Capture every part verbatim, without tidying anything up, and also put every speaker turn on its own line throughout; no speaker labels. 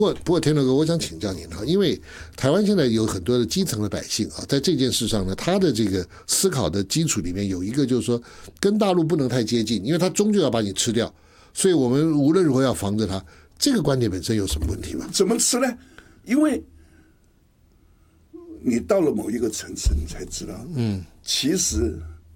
不过，不过天龙哥，我想请教您哈，因为台湾现在有很多的基层的百姓啊，在这件事上呢，他的这个思考的基础里面有一个就是说，跟大陆不能太接近，因为他终究要把你吃掉，所以我们无论如何要防着他。这个观点本身有什么问题吗？
怎么吃呢？因为你到了某一个层次，你才知道，嗯，其实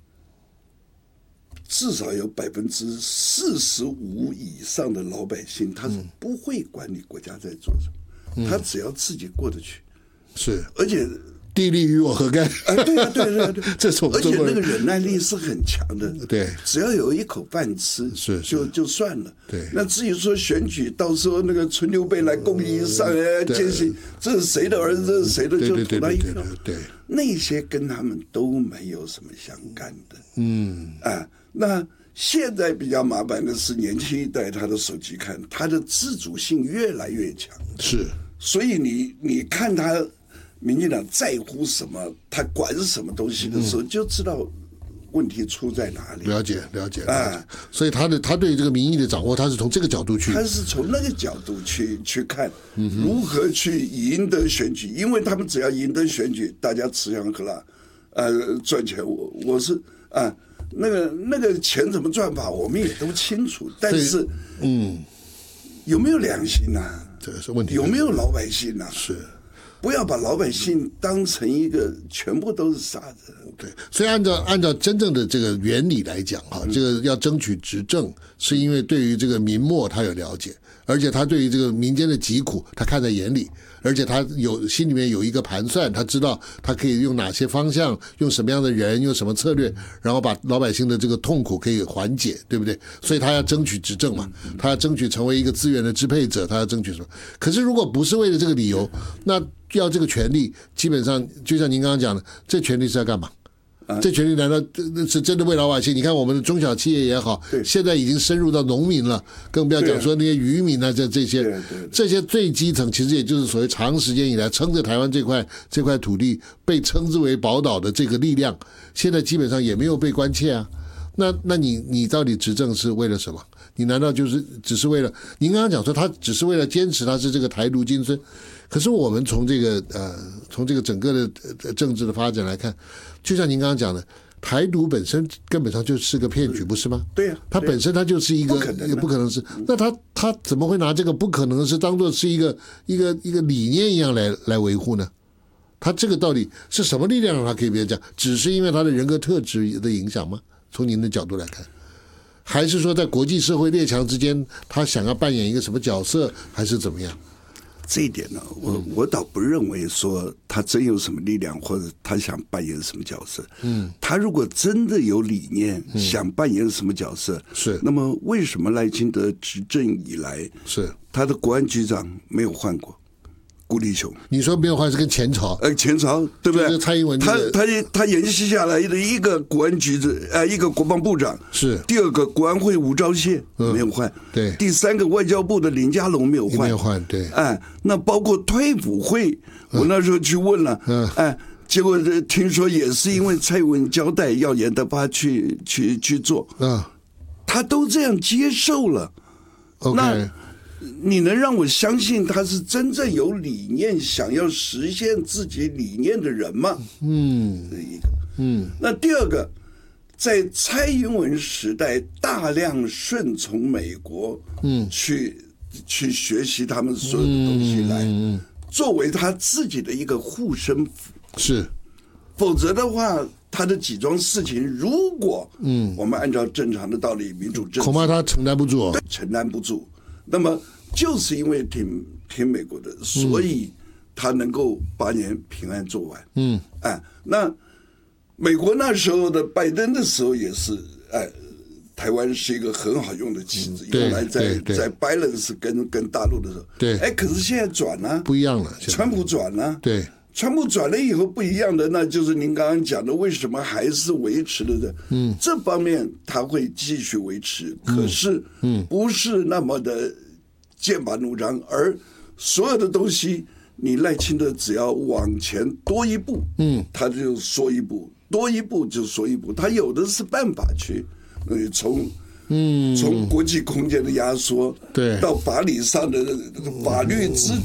至少有百分之四十五以上的老百姓，他是不会管你国家在做什么，嗯、他只要自己过得去。
是，
而且
地利与我何干？
啊，对啊，对啊，对啊，对啊
这是我们中国人，
而且那个忍耐力是很强的。
对，
只要有一口饭吃，
是
就就算了。
对，
那至于说选举，到时候那个纯刘备来攻一上来奸细，这是谁的儿子，这是谁的，就投他一票。
对，
那些跟他们都没有什么相干的。
嗯，
啊，那现在比较麻烦的是，年轻一代他的手机看，他的自主性越来越强。
是，
所以你你看他。民进党在乎什么，他管什么东西的时候，就知道问题出在哪里。
了解，了解，啊，所以他的他对这个民意的掌握，他是从这个角度去，
他是从那个角度去去看，如何去赢得选举，因为他们只要赢得选举，大家吃香喝辣，呃，赚钱。我我是啊，那个那个钱怎么赚法，我们也都清楚，但是嗯，有没有良心呐、啊？
这个是问题。
有没有老百姓呐、啊？
是。
不要把老百姓当成一个全部都是傻子。
对，所以按照按照真正的这个原理来讲哈，这个要争取执政，是因为对于这个民末他有了解，而且他对于这个民间的疾苦他看在眼里，而且他有心里面有一个盘算，他知道他可以用哪些方向，用什么样的人，用什么策略，然后把老百姓的这个痛苦可以缓解，对不对？所以他要争取执政嘛，他要争取成为一个资源的支配者，他要争取什么？可是如果不是为了这个理由，那要这个权利，基本上就像您刚刚讲的，这权利是要干嘛？这权利难道是真的为老百姓？你看我们的中小企业也好，现在已经深入到农民了，更不要讲说那些渔民啊，这这些这些最基层，其实也就是所谓长时间以来撑着台湾这块这块土地被称之为宝岛的这个力量，现在基本上也没有被关切啊。那那你你到底执政是为了什么？你难道就是只是为了？您刚刚讲说他只是为了坚持他是这个台独精神，可是我们从这个呃从这个整个的政治的发展来看，就像您刚刚讲的，台独本身根本上就是个骗局，不是吗？
对呀、啊，
它本身它就是一个也不可能是，那他他怎么会拿这个不可能的事当做是一个一个一个理念一样来来维护呢？他这个到底是什么力量让他可以别讲？只是因为他的人格特质的影响吗？从您的角度来看，还是说在国际社会列强之间，他想要扮演一个什么角色，还是怎么样？
这一点呢，我我倒不认为说他真有什么力量，或者他想扮演什么角色。嗯，他如果真的有理念，嗯、想扮演什么角色，
是
那么为什么赖清德执政以来，
是
他的国安局长没有换过？顾立雄，
你说没有换是跟前朝，
呃，前朝对不对？
就是蔡英文、
他他他延续下来的一个国安局长，呃，一个国防部长
是，
第二个国安会吴钊燮、嗯、没有换，
对，
第三个外交部的林佳龙没有换，
没有换，对，
哎，那包括退辅会，嗯、我那时候去问了，嗯，哎，结果听说也是因为蔡英文交代要严德发去去去做，嗯，他都这样接受了
，OK。
那你能让我相信他是真正有理念、想要实现自己理念的人吗？嗯，这一个。嗯，那第二个，在蔡英文时代，大量顺从美国，嗯，去去学习他们所有的东西来，嗯、作为他自己的一个护身符。
是，
否则的话，他的几桩事情，如果嗯，我们按照正常的道理，民主政治，
恐怕他承担不住、哦，
承担不住。那么就是因为挺挺美国的，所以他能够八年平安做完。嗯，哎，那美国那时候的拜登的时候也是，哎，台湾是一个很好用的棋子，
嗯、
用来在在 balance 跟跟大陆的时候。
对，
哎，可是现在转了、啊，
不一样了，
川普转了、啊，
对。
川普转了以后不一样的，那就是您刚刚讲的，为什么还是维持了的？嗯，这方面他会继续维持，可是嗯，不是那么的剑拔弩张，而所有的东西，你赖清德只要往前多一步，嗯，他就说一步，多一步就说一步，他有的是办法去，呃，从嗯，从国际空间的压缩，
对，
到法理上的法律制